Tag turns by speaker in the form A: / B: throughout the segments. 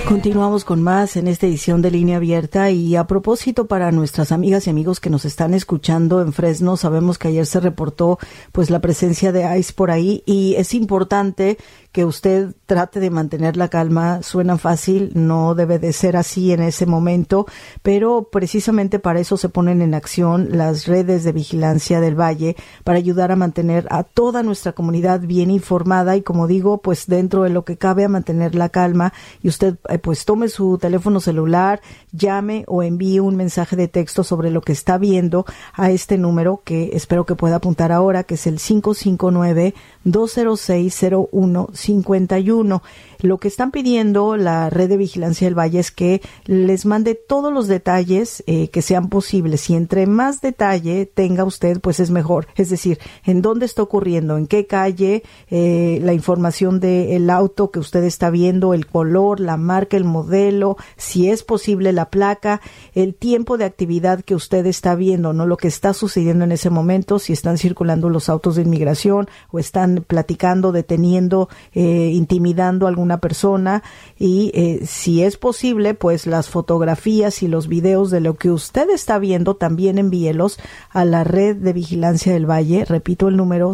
A: Continuamos con más en esta edición de Línea Abierta y a propósito para nuestras amigas y amigos que nos están escuchando en Fresno, sabemos que ayer se reportó pues la presencia de ICE por ahí y es importante que usted trate de mantener la calma. Suena fácil, no debe de ser así en ese momento, pero precisamente para eso se ponen en acción las redes de vigilancia del Valle para ayudar a mantener a toda nuestra comunidad bien informada y, como digo, pues dentro de lo que cabe a mantener la calma. Y usted pues tome su teléfono celular, llame o envíe un mensaje de texto sobre lo que está viendo a este número que espero que pueda apuntar ahora, que es el 559-206-0151. Lo que están pidiendo la Red de Vigilancia del Valle es que les mande todos los detalles que sean posibles, y entre más detalle tenga usted, pues es mejor. Es decir, en dónde está ocurriendo, en qué calle, la información del auto que usted está viendo, el color, la marca, el modelo, si es posible la placa, el tiempo de actividad que usted está viendo, no lo que está sucediendo en ese momento, si están circulando los autos de inmigración o están platicando, deteniendo, intimidando a alguna persona, y si es posible, pues las fotografías y los videos de lo que usted está viendo también envíelos a la Red de Vigilancia del Valle. Repito el número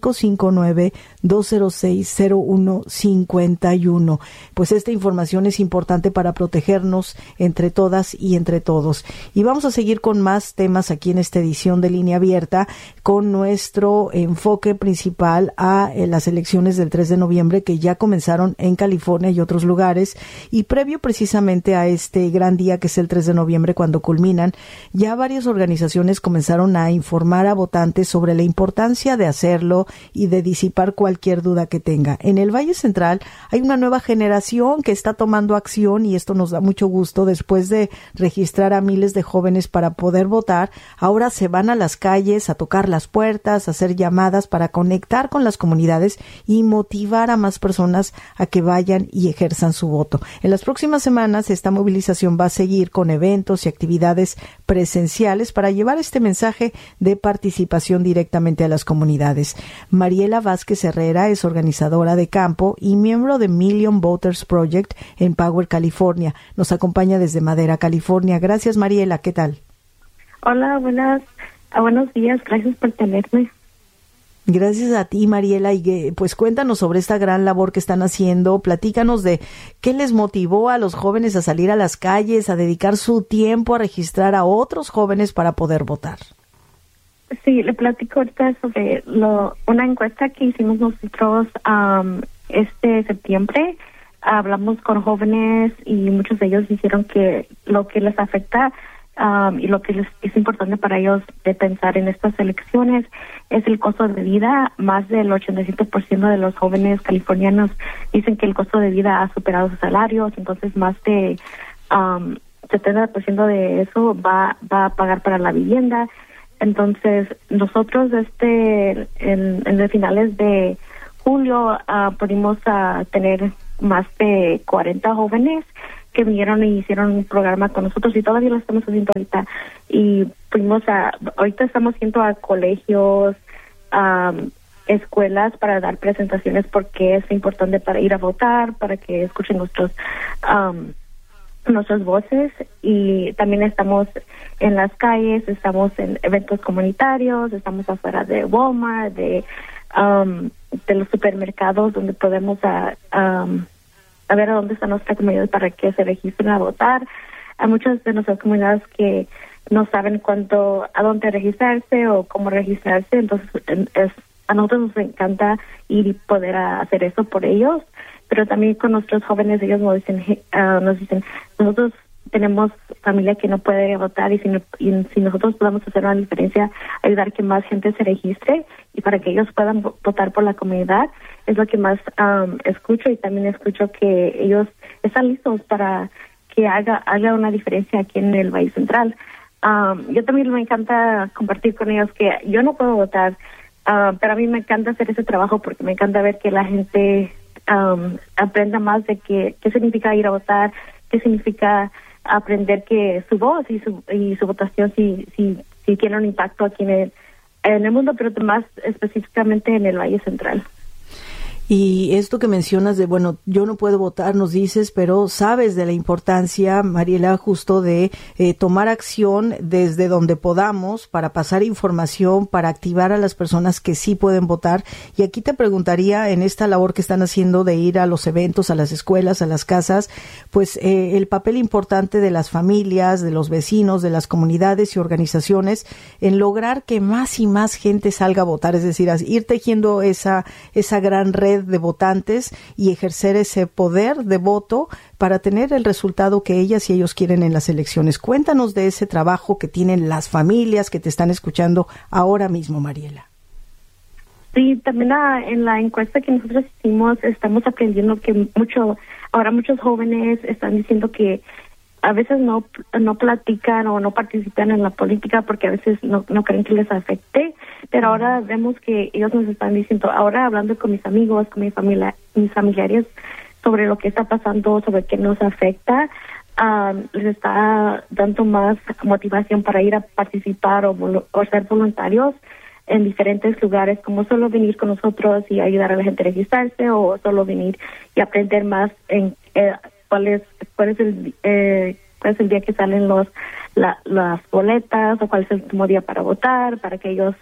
A: 559-206-0151. Pues esta información es importante para protegernos entre todas y entre todos. Y vamos a seguir con más temas aquí en esta edición de Línea Abierta, con nuestro enfoque principal a las elecciones del 3 de noviembre que ya comenzaron en California y otros lugares, y previo precisamente a este gran día que es el 3 de noviembre cuando culminan, ya varias organizaciones comenzaron a informar a votantes sobre la importancia de hacerlo y de disipar cualquier duda que tenga. En el Valle Central hay una nueva generación que está tomando acción y esto nos da mucho gusto. Después de registrar a miles de jóvenes para poder votar, ahora se van a las calles a tocar las puertas, a hacer llamadas para conectar con las comunidades y motivar a más personas a que vayan y ejerzan su voto. En las próximas semanas esta movilización va a seguir con eventos y actividades presenciales para llevar este mensaje de participación directamente a las comunidades. Mariela Vázquez Herrera es organizadora de campo y miembro de Million Voters Project en Poway, California. Nos acompaña desde Madera, California. Gracias, Mariela. ¿Qué tal?
B: Hola, buenos días. Gracias por tenerme.
A: Gracias a ti, Mariela, y pues cuéntanos sobre esta gran labor que están haciendo. Platícanos de qué les motivó a los jóvenes a salir a las calles, a dedicar su tiempo a registrar a otros jóvenes para poder votar.
B: Sí, le platico ahorita sobre una encuesta que hicimos nosotros este septiembre. Hablamos con jóvenes y muchos de ellos dijeron que lo que les afecta y lo que les es importante para ellos de pensar en estas elecciones es el costo de vida. Más del 87% de los jóvenes californianos dicen que el costo de vida ha superado sus salarios, entonces más de 70% de eso va a pagar para la vivienda. Entonces nosotros en los finales de julio pudimos tener más de 40 jóvenes que vinieron y hicieron un programa con nosotros y todavía lo estamos haciendo ahorita, y ahorita estamos yendo a colegios, escuelas para dar presentaciones porque es importante para ir a votar, para que escuchen nuestras voces, y también estamos en las calles, estamos en eventos comunitarios, estamos afuera de Walmart, de los supermercados donde podemos a ver a dónde está nuestra comunidad para que se registren a votar. Hay muchas de nuestras comunidades que no saben a dónde registrarse o cómo registrarse, entonces a nosotros nos encanta ir y poder hacer eso por ellos, pero también con nuestros jóvenes ellos nos dicen nosotros tenemos familia que no puede votar y si nosotros podemos hacer una diferencia, ayudar que más gente se registre y para que ellos puedan votar por la comunidad, es lo que más escucho, y también escucho que ellos están listos para que haga una diferencia aquí en el Valle Central. Yo también me encanta compartir con ellos que yo no puedo votar, pero a mí me encanta hacer ese trabajo porque me encanta ver que la gente aprenda más de qué significa ir a votar, qué significa aprender que su voz y su votación si tiene un impacto aquí en el mundo, pero más específicamente en el Valle Central.
A: Y esto que mencionas de, bueno, yo no puedo votar, nos dices, pero sabes de la importancia, Mariela, justo de tomar acción desde donde podamos para pasar información, para activar a las personas que sí pueden votar. Y aquí te preguntaría, en esta labor que están haciendo de ir a los eventos, a las escuelas, a las casas, pues el papel importante de las familias, de los vecinos, de las comunidades y organizaciones en lograr que más y más gente salga a votar, es decir, ir tejiendo esa gran red de votantes y ejercer ese poder de voto para tener el resultado que ellas y ellos quieren en las elecciones. Cuéntanos de ese trabajo que tienen las familias que te están escuchando ahora mismo, Mariela.
B: Sí, también en la encuesta que nosotros hicimos estamos aprendiendo que ahora muchos jóvenes están diciendo que a veces no platican o no participan en la política porque a veces no creen que les afecte, pero ahora vemos que ellos nos están diciendo, ahora hablando con mis amigos, con mi familia, mis familiares sobre lo que está pasando, sobre qué nos afecta, les está dando más motivación para ir a participar o ser voluntarios en diferentes lugares, como solo venir con nosotros y ayudar a la gente a registrarse, o solo venir y aprender más en cuál es el día que salen las boletas, o cuál es el último día para votar, para que ellos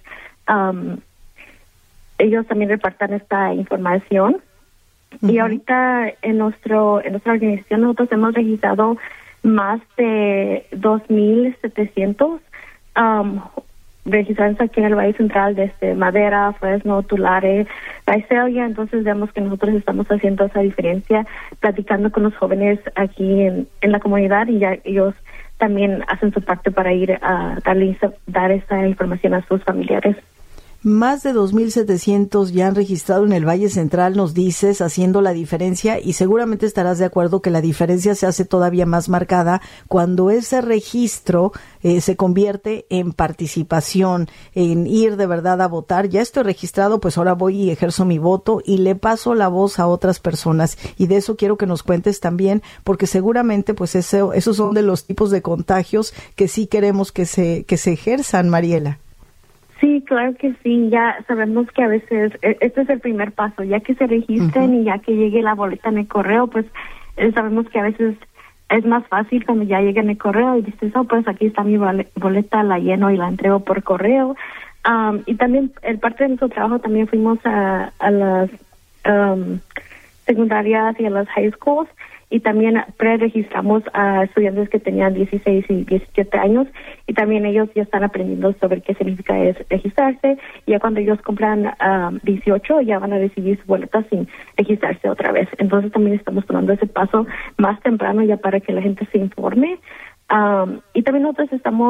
B: también repartan esta información. Uh-huh. Y ahorita en nuestra organización nosotros hemos registrado más de 2,700 registrados aquí en el Valle Central, desde Madera, Fresno, Tulare, Visalia. Entonces vemos que nosotros estamos haciendo esa diferencia, platicando con los jóvenes aquí en la comunidad, y ya ellos también hacen su parte para ir a dar esa información a sus familiares.
A: Más de 2,700 ya han registrado en el Valle Central, nos dices, haciendo la diferencia, y seguramente estarás de acuerdo que la diferencia se hace todavía más marcada cuando ese registro se convierte en participación, en ir de verdad a votar. Ya estoy registrado, pues ahora voy y ejerzo mi voto y le paso la voz a otras personas, y de eso quiero que nos cuentes también, porque seguramente pues esos son de los tipos de contagios que sí queremos que se ejerzan, Mariela.
B: Sí, claro que sí. Ya sabemos que a veces este es el primer paso, ya que se registren, uh-huh, y ya que llegue la boleta en el correo, pues sabemos que a veces es más fácil cuando ya llega en el correo y dices, pues aquí está mi boleta, la lleno y la entrego por correo. Y también, en parte de nuestro trabajo, también fuimos a las secundarias y a las high schools, y también pre-registramos a estudiantes que tenían 16 y 17 años, y también ellos ya están aprendiendo sobre qué significa registrarse, y ya cuando ellos cumplan 18 ya van a recibir su boleta sin registrarse otra vez. Entonces también estamos tomando ese paso más temprano ya para que la gente se informe. Y también nosotros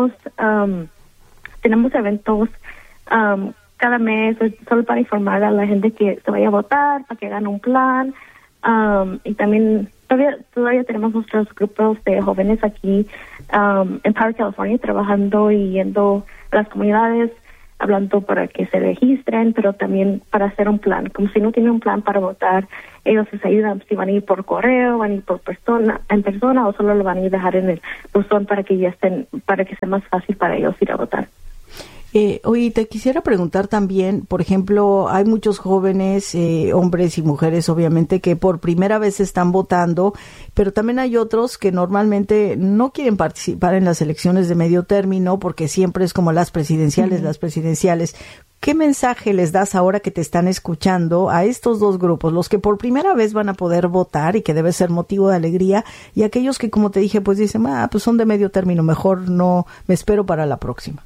B: tenemos eventos cada mes, solo para informar a la gente que se vaya a votar, para que hagan un plan. Y también todavía tenemos nuestros grupos de jóvenes aquí en Power California, trabajando y yendo a las comunidades, hablando para que se registren, pero también para hacer un plan. Como si no tienen un plan para votar, ellos les ayudan si van a ir por correo, van a ir en persona, o solo lo van a ir dejar en el buzón para que sea más fácil para ellos ir a votar.
A: Oye, te quisiera preguntar también, por ejemplo, hay muchos jóvenes, hombres y mujeres, obviamente, que por primera vez están votando, pero también hay otros que normalmente no quieren participar en las elecciones de medio término, porque siempre es como las presidenciales, uh-huh, las presidenciales. ¿Qué mensaje les das ahora que te están escuchando a estos dos grupos, los que por primera vez van a poder votar y que debe ser motivo de alegría, y aquellos que, como te dije, pues dicen, pues son de medio término, mejor no, me espero para la próxima?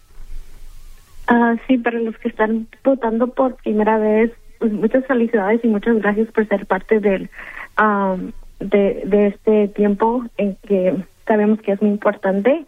B: Sí, para los que están votando por primera vez, pues muchas felicidades y muchas gracias por ser parte de este tiempo en que sabemos que es muy importante.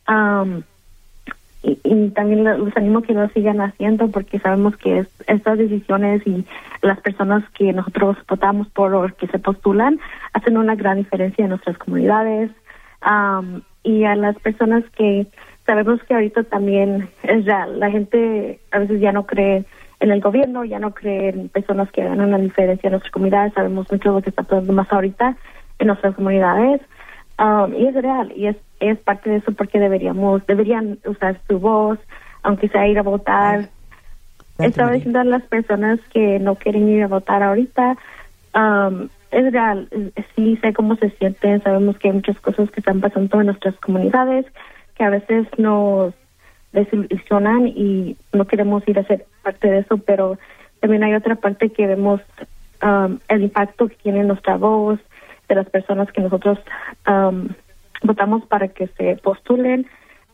B: Y también los animo que lo sigan haciendo, porque sabemos que estas decisiones y las personas que nosotros votamos por o que se postulan hacen una gran diferencia en nuestras comunidades. Y a las personas que sabemos que ahorita también es real, la gente a veces ya no cree en el gobierno, ya no cree en personas que hagan una diferencia en nuestras comunidades. Sabemos mucho de lo que está pasando más ahorita en nuestras comunidades, y es real, y es parte de eso, porque deberían usar su voz, aunque sea ir a votar, Estaba diciendo a las personas que no quieren ir a votar ahorita, es real, sí sé cómo se sienten, sabemos que hay muchas cosas que están pasando en nuestras comunidades que a veces nos desilusionan y no queremos ir a ser parte de eso, pero también hay otra parte que vemos el impacto que tiene nuestra voz, de las personas que nosotros votamos para que se postulen.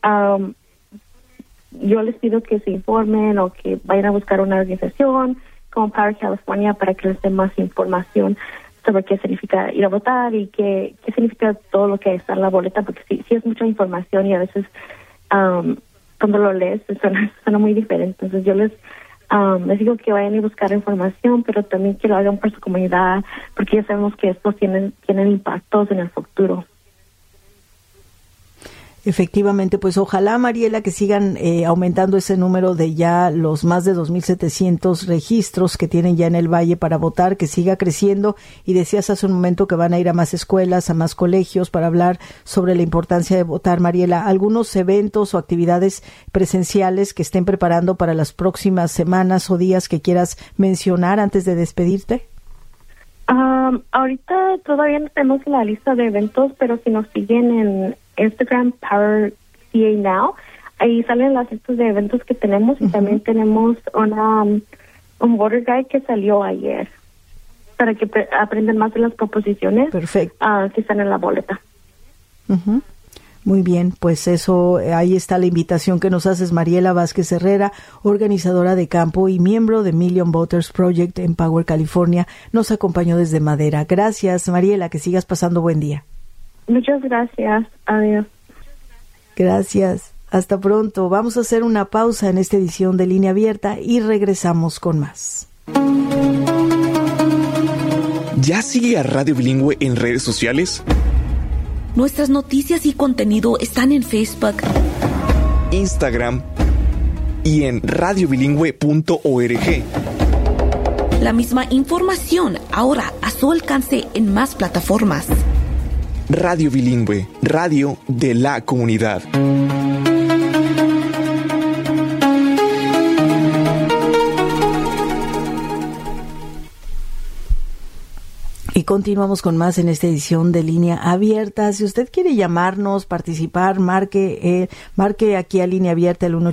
B: Yo les pido que se informen o que vayan a buscar una organización como Power California para que les den más información sobre qué significa ir a votar y qué significa todo lo que está en la boleta, porque sí es mucha información y a veces cuando lo lees suena muy diferente. Entonces yo les digo que vayan a buscar información, pero también que lo hagan por su comunidad, porque ya sabemos que estos tienen impactos en el futuro.
A: Efectivamente, pues ojalá, Mariela, que sigan aumentando ese número de ya los más de 2,700 registros que tienen ya en el Valle para votar, que siga creciendo. Y decías hace un momento que van a ir a más escuelas, a más colegios para hablar sobre la importancia de votar. Mariela, ¿algunos eventos o actividades presenciales que estén preparando para las próximas semanas o días que quieras mencionar antes de despedirte?
B: Ahorita todavía no tenemos la lista de eventos, pero si nos siguen en Instagram, Power CA Now, ahí salen las listas de eventos que tenemos y también tenemos un voter guide que salió ayer para que aprendan más de las proposiciones.
A: Perfecto.
B: Que están en la boleta.
A: Muy bien, pues eso, ahí está la invitación que nos haces, Mariela Vázquez Herrera, organizadora de campo y miembro de Million Voters Project en Power, California. Nos acompañó desde Madera. Gracias, Mariela, que sigas pasando buen día.
B: Muchas gracias. Adiós.
A: Gracias. Hasta pronto. Vamos a hacer una pausa en esta edición de Línea Abierta y regresamos con más.
C: ¿Ya sigue a Radio Bilingüe en redes sociales?
D: Nuestras noticias y contenido están en Facebook,
C: Instagram y en radiobilingüe.org.
D: La misma información ahora a su alcance en más plataformas.
C: Radio Bilingüe, radio de la comunidad.
A: Y continuamos con más en esta edición de Línea Abierta. Si usted quiere llamarnos, participar, marque aquí a Línea Abierta el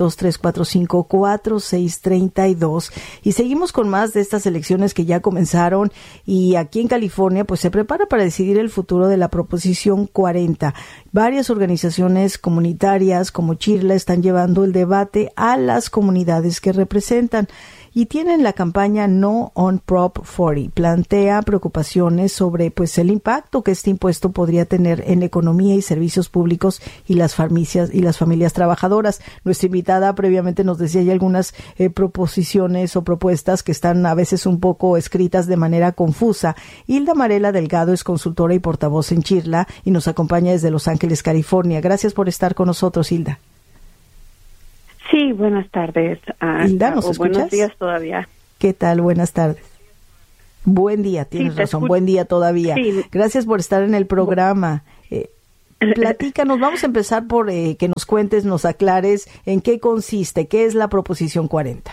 A: 1-800-345-4632. Y seguimos con más de estas elecciones que ya comenzaron, y aquí en California pues se prepara para decidir el futuro de la Proposición 40. Varias organizaciones comunitarias como Chirla están llevando el debate a las comunidades que representan. Y tienen la campaña No on Prop 40. Plantea preocupaciones sobre pues el impacto que este impuesto podría tener en la economía y servicios públicos y las familias trabajadoras. Nuestra invitada previamente nos decía hay algunas proposiciones o propuestas que están a veces un poco escritas de manera confusa. Hilda Marela Delgado es consultora y portavoz en Chirla y nos acompaña desde Los Ángeles, California. Gracias por estar con nosotros, Hilda.
E: Sí, buenas tardes.
A: Hilda, ¿nos escuchas?
E: Buenos días todavía.
A: ¿Qué tal? Buenas tardes. Buen día, tienes razón, buen día todavía. Sí. Gracias por estar en el programa. Platícanos, vamos a empezar por que nos cuentes, nos aclares en qué consiste, qué es la Proposición 40.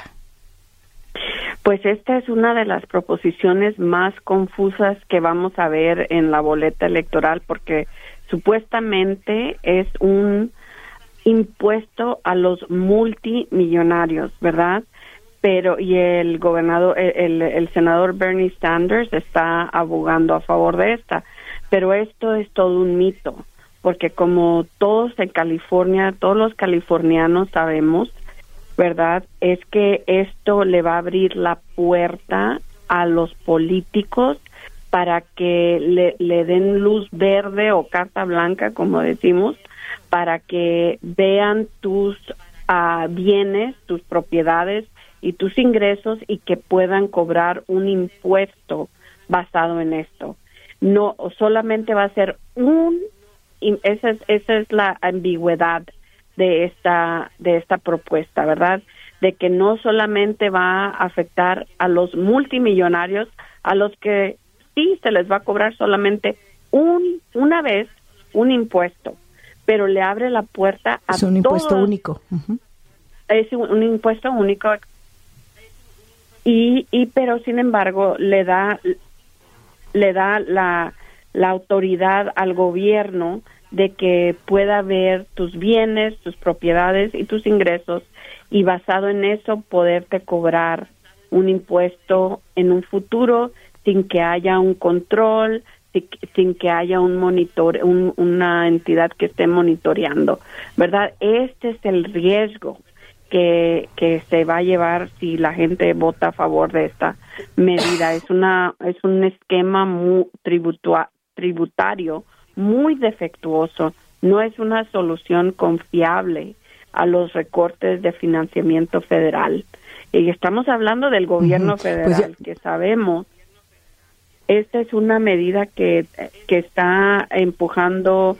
E: Pues esta es una de las proposiciones más confusas que vamos a ver en la boleta electoral, porque supuestamente es un impuesto a los multimillonarios, ¿verdad? Pero y el gobernador, el senador Bernie Sanders está abogando a favor de esta, pero esto es todo un mito, porque como todos en California, todos los californianos sabemos, ¿verdad? Es que esto le va a abrir la puerta a los políticos para que le den luz verde o carta blanca, como decimos, para que vean tus bienes, tus propiedades y tus ingresos y que puedan cobrar un impuesto basado en esto. No solamente va a ser esa es la ambigüedad de esta propuesta, ¿verdad? De que no solamente va a afectar a los multimillonarios, a los que sí se les va a cobrar solamente una vez un impuesto, pero le abre la puerta a
A: es un impuesto único.
E: Es un impuesto único, pero sin embargo le da la autoridad al gobierno de que pueda ver tus bienes, tus propiedades y tus ingresos, y basado en eso poderte cobrar un impuesto en un futuro sin que haya un control, sin que haya un monitor, una entidad que esté monitoreando, ¿verdad? Este es el riesgo que se va a llevar si la gente vota a favor de esta medida. Es un esquema tributario muy defectuoso. No es una solución confiable a los recortes de financiamiento federal. Y estamos hablando del gobierno federal, que sabemos, esta es una medida que está empujando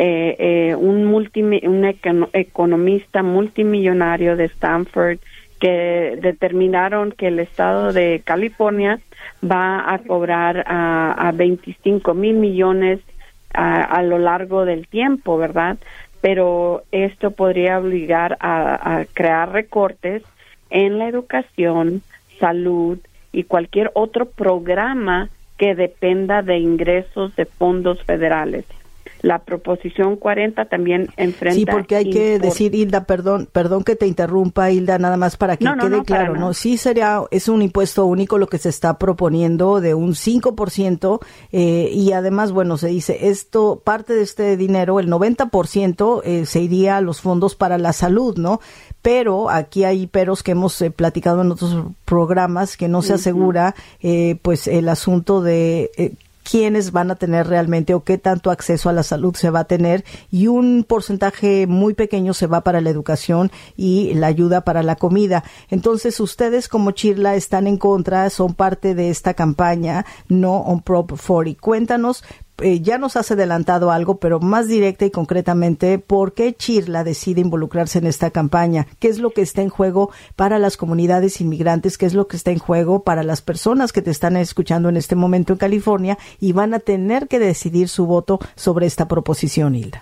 E: un economista multimillonario de Stanford, que determinaron que el estado de California va a cobrar a 25 mil millones a lo largo del tiempo, ¿verdad? Pero esto podría obligar a crear recortes en la educación, salud y cualquier otro programa que dependa de ingresos de fondos federales. La proposición 40 también enfrenta...
A: Sí, porque hay que decir, Hilda, perdón que te interrumpa, Hilda, nada más para que quede claro, ¿no? Sí es un impuesto único lo que se está proponiendo de un 5%, y además, bueno, se dice, parte de este dinero, el 90% se iría a los fondos para la salud, ¿no? Pero aquí hay peros que hemos platicado en otros programas, que no se asegura, pues, el asunto de... quiénes van a tener realmente o qué tanto acceso a la salud se va a tener, y un porcentaje muy pequeño se va para la educación y la ayuda para la comida. Entonces, ustedes como Chirla están en contra, son parte de esta campaña No on Prop 40. Cuéntanos, ya nos has adelantado algo, pero más directa y concretamente, ¿por qué Chirla decide involucrarse en esta campaña? ¿Qué es lo que está en juego para las comunidades inmigrantes? ¿Qué es lo que está en juego para las personas que te están escuchando en este momento en California y van a tener que decidir su voto sobre esta proposición, Hilda?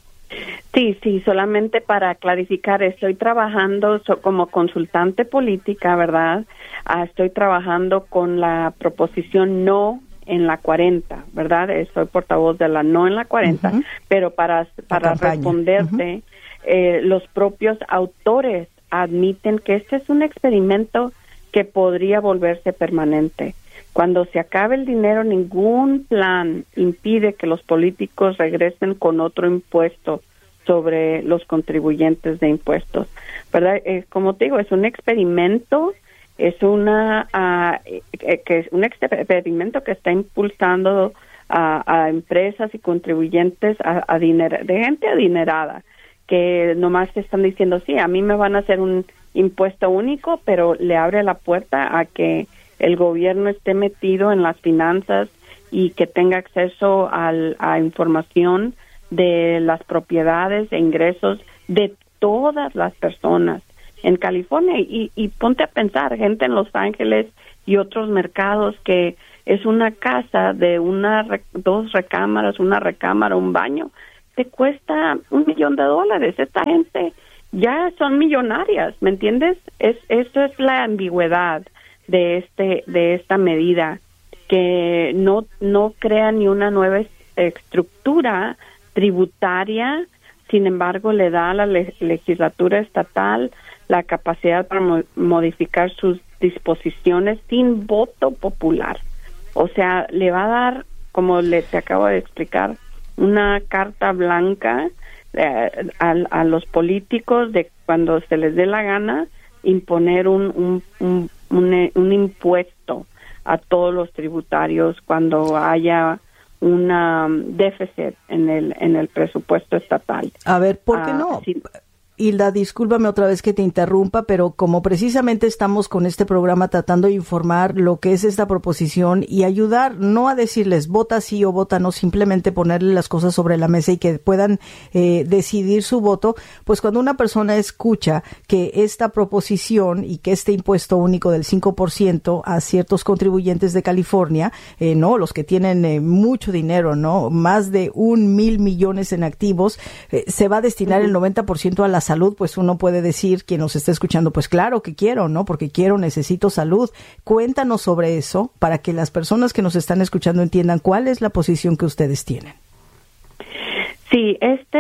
E: Sí, solamente para clarificar, estoy trabajando como consultante política, ¿verdad? Estoy trabajando con la proposición No en la 40, ¿verdad? Soy portavoz de la No en la 40, pero para responderte, los propios autores admiten que este es un experimento que podría volverse permanente. Cuando se acabe el dinero, ningún plan impide que los políticos regresen con otro impuesto sobre los contribuyentes de impuestos, ¿verdad? Como te digo, es un experimento. Es un experimento que está impulsando a empresas y contribuyentes de gente adinerada, que nomás están diciendo, sí, a mí me van a hacer un impuesto único, pero le abre la puerta a que el gobierno esté metido en las finanzas y que tenga acceso a información de las propiedades e ingresos de todas las personas en California. Y ponte a pensar, gente en Los Ángeles y otros mercados, que es una casa de 2 recámaras, una recámara, un baño, te cuesta $1 millón. Esta gente ya son millonarias, ¿me entiendes? Esto es la ambigüedad de esta medida, que no crea ni una nueva estructura tributaria. Sin embargo, le da a la legislatura estatal la capacidad para modificar sus disposiciones sin voto popular. O sea, le va a dar, como te acabo de explicar, una carta blanca a los políticos de cuando se les dé la gana imponer un impuesto a todos los tributarios cuando haya un déficit en el presupuesto estatal.
A: A ver, ¿por qué no? Sí. Hilda, discúlpame otra vez que te interrumpa, pero como precisamente estamos con este programa tratando de informar lo que es esta proposición y ayudar, no a decirles vota sí o vota no, simplemente ponerle las cosas sobre la mesa y que puedan decidir su voto, pues cuando una persona escucha que esta proposición y que este impuesto único del 5% a ciertos contribuyentes de California, no, los que tienen mucho dinero, no, más de 1,000 millones en activos, se va a destinar el 90% a la salud, pues uno puede decir, quien nos está escuchando, pues claro que quiero, ¿no? Porque necesito salud. Cuéntanos sobre eso para que las personas que nos están escuchando entiendan cuál es la posición que ustedes tienen.
E: Sí,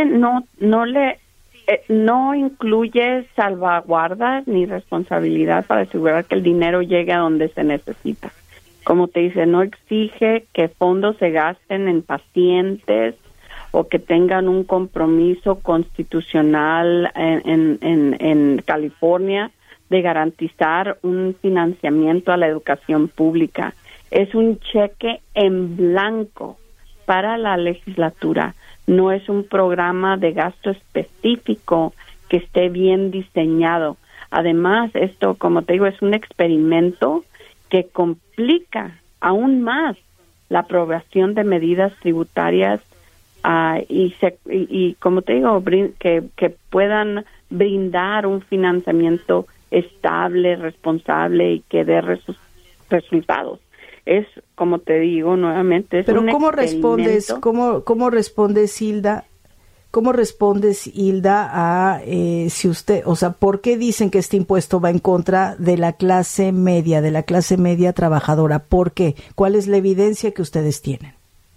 E: no incluye salvaguardas ni responsabilidad para asegurar que el dinero llegue a donde se necesita. Como te dice, no exige que fondos se gasten en pacientes o que tengan un compromiso constitucional en California de garantizar un financiamiento a la educación pública. Es un cheque en blanco para la legislatura. No es un programa de gasto específico que esté bien diseñado. Además, esto, como te digo, es un experimento que complica aún más la aprobación de medidas tributarias y como te digo, que puedan brindar un financiamiento estable, responsable y que dé resultados. Es, como te digo, nuevamente, es
A: pero
E: un
A: ¿cómo
E: experimento.
A: respondes, Hilda? ¿Cómo respondes, Hilda, a si usted, o sea, por qué dicen que este impuesto va en contra de la clase media trabajadora? ¿Por qué? ¿Cuál es la evidencia que ustedes tienen?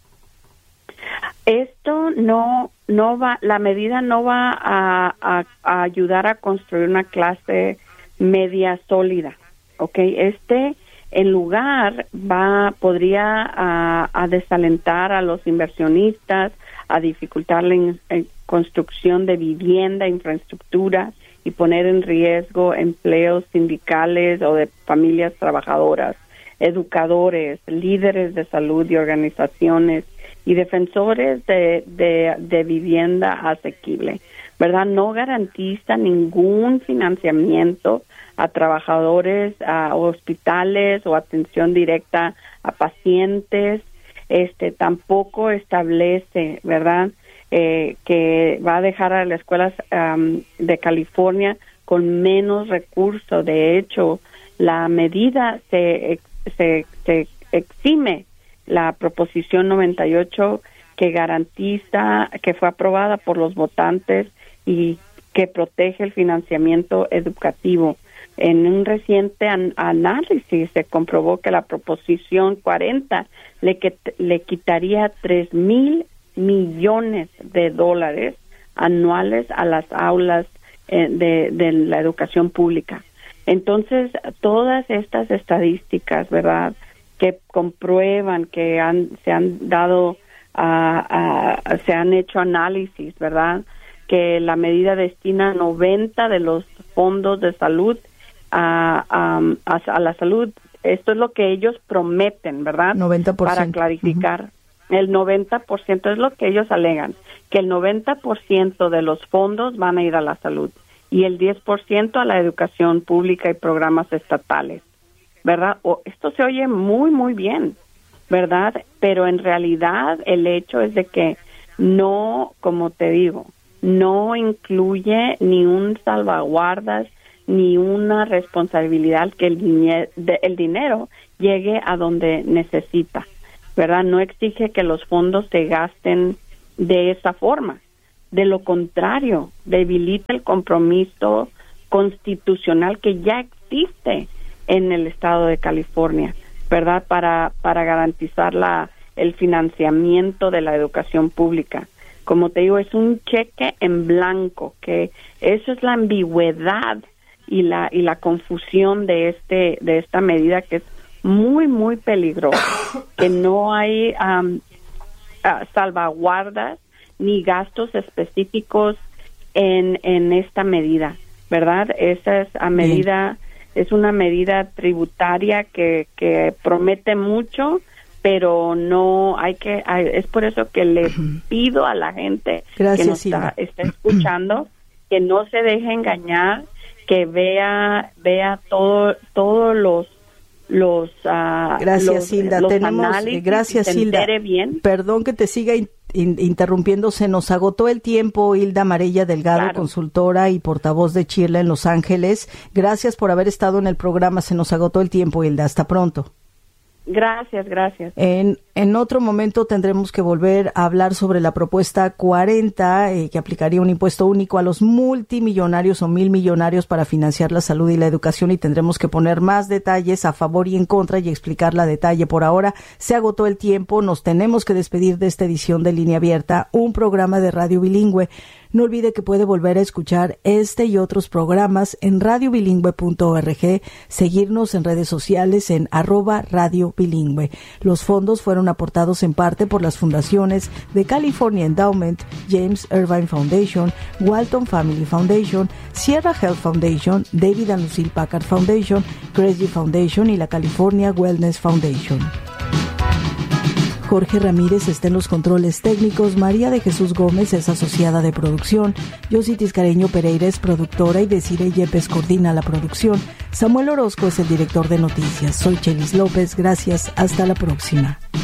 E: Esto no va, la medida no va a ayudar a construir una clase media sólida, ¿ok? En lugar podría a desalentar a los inversionistas, a dificultar la construcción de vivienda, infraestructura y poner en riesgo empleos sindicales o de familias trabajadoras, educadores, líderes de salud y organizaciones y defensores de vivienda asequible, ¿verdad? No garantiza ningún financiamiento a trabajadores, a hospitales o atención directa a pacientes. Tampoco establece, ¿verdad?, que va a dejar a las escuelas de California con menos recursos. De hecho, la medida se exime la Proposición 98 que garantiza, que fue aprobada por los votantes y que protege el financiamiento educativo. En un reciente análisis se comprobó que la Proposición 40 le quitaría $3,000 millones anuales a las aulas de la educación pública. Entonces, todas estas estadísticas, ¿verdad?, que comprueban que se han hecho análisis, ¿verdad?, que la medida destina 90 de los fondos de salud a la salud. Esto es lo que ellos prometen, ¿verdad?
A: 90%.
E: Para clarificar. Uh-huh. El 90% es lo que ellos alegan, que el 90% de los fondos van a ir a la salud y el 10% a la educación pública y programas estatales, ¿verdad? Esto se oye muy, muy bien, ¿verdad? Pero en realidad el hecho es de que no, como te digo, no incluye ni un salvaguardas ni una responsabilidad que el dinero llegue a donde necesita, ¿verdad? No exige que los fondos se gasten de esa forma. De lo contrario, debilita el compromiso constitucional que ya existe en el estado de California, ¿verdad? Para garantizar el financiamiento de la educación pública. Como te digo, es un cheque en blanco, que eso es la ambigüedad y la confusión de esta medida, que es muy, muy peligrosa, que no hay salvaguardas ni gastos específicos en esta medida, ¿verdad? Esa es medida, es una medida tributaria que promete mucho, pero no es por eso que le pido a la gente que nos está escuchando que no se deje engañar, que vea todos los
A: gracias, Hilda. Gracias, Hilda.
E: Bien.
A: Perdón que te siga interrumpiendo, se nos agotó el tiempo. Hilda Amarella Delgado, claro, consultora y portavoz de Chirla en Los Ángeles. Gracias por haber estado en el programa. Se nos agotó el tiempo, Hilda. Hasta pronto.
E: Gracias.
A: En otro momento tendremos que volver a hablar sobre la propuesta 40, que aplicaría un impuesto único a los multimillonarios o 1,000 millonarios para financiar la salud y la educación, y tendremos que poner más detalles a favor y en contra y explicarla a detalle. Por ahora se agotó el tiempo, nos tenemos que despedir de esta edición de Línea Abierta, un programa de Radio Bilingüe. No olvide que puede volver a escuchar este y otros programas en radiobilingüe.org, seguirnos en redes sociales en @radiobilingüe. Los fondos fueron aportados en parte por las fundaciones de California Endowment, James Irvine Foundation, Walton Family Foundation, Sierra Health Foundation, David and Lucille Packard Foundation, Cresgy Foundation y la California Wellness Foundation. Jorge Ramírez está en los controles técnicos, María de Jesús Gómez es asociada de producción, Yossi Tiscareño Pereira es productora y Desiree Yepes coordina la producción. Samuel Orozco es el director de noticias. Soy Chelis López, gracias, hasta la próxima.